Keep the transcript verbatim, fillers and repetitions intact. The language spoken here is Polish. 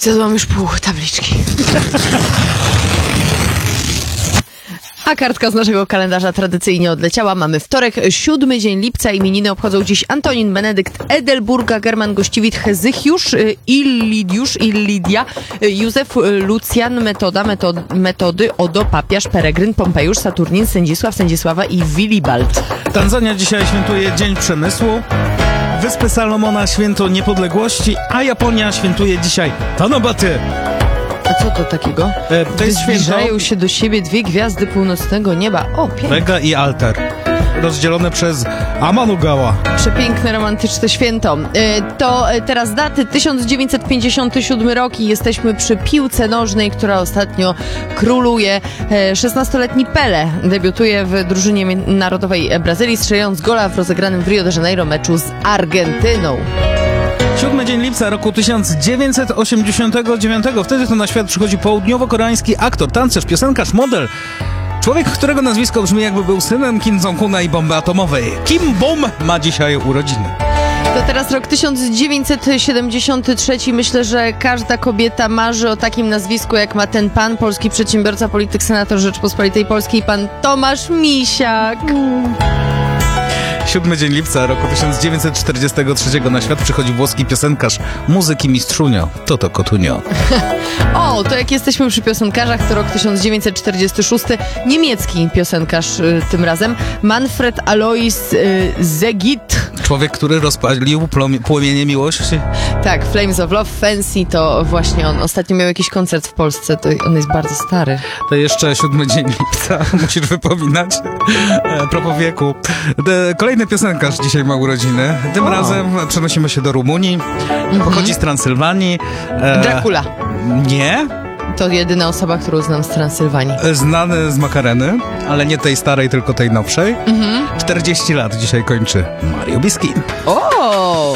Zjadłam już pół tabliczki. A kartka z naszego kalendarza tradycyjnie odleciała. Mamy wtorek, siódmy dzień lipca. Imieniny obchodzą dziś Antonin, Benedykt, Edelburga, German, Gościwit, Hezychiusz, Illidiusz, Illidia, Józef, Lucjan, Metoda, metod, Metody, Odo, Papiarz, Peregryn, Pompejusz, Saturnin, Sędzisław, Sędzisława i Willibald. Tanzania dzisiaj świętuje Dzień Przemysłu. Wyspy Salomona święto niepodległości, a Japonia świętuje dzisiaj Tanabaty. A co to takiego? E, to jest święto... Zbliżają się do siebie dwie gwiazdy północnego nieba. O, pięknie. Vega i Alter. Rozdzielone przez Amanugała. Przepiękne, romantyczne święto. E, to e, teraz daty. tysiąc dziewięćset pięćdziesiąty siódmy rok i jesteśmy przy piłce nożnej, która ostatnio króluje. E, szesnastoletni Pele debiutuje w drużynie narodowej Brazylii, strzelając gola w rozegranym w Rio de Janeiro meczu z Argentyną. Siódmy dzień lipca roku tysiąc dziewięćset osiemdziesiątego dziewiątego. Wtedy to na świat przychodzi południowo-koreański aktor, tancerz, piosenkarz, model. Człowiek, którego nazwisko brzmi jakby był synem Kim Jong-una i bomby atomowej. Kim Bom ma dzisiaj urodziny. To teraz rok tysiąc dziewięćset siedemdziesiąty trzeci. Myślę, że każda kobieta marzy o takim nazwisku, jak ma ten pan, polski przedsiębiorca, polityk, senator Rzeczpospolitej Polskiej, pan Tomasz Misiak. Siódmy dzień lipca roku tysiąc dziewięćset czterdziestego trzeciego na świat przychodzi włoski piosenkarz, muzyk i mistrzunio, Toto Cutugno. O, to jak jesteśmy przy piosenkarzach, to rok tysiąc dziewięćset czterdziesty szósty. Niemiecki piosenkarz y, tym razem, Manfred Alois y, Zegit. Człowiek, który rozpalił plomie, płomienie miłości. Tak, Flames of Love, Fancy, to właśnie on. Ostatnio miał jakiś koncert w Polsce, to on jest bardzo stary. To jeszcze siódmy dzień lipca, musisz wypominać. E, propos wieku. De, kolejny piosenkarz dzisiaj ma urodziny. Tym o. razem przenosimy się do Rumunii. Mhm. Pochodzi z Transylwanii. E, Dracula. Nie. To jedyna osoba, którą znam z Transylwanii. Znany z Makareny, ale nie tej starej, tylko tej nowszej. Mhm. czterdzieści lat dzisiaj kończy Mario Biskin. O!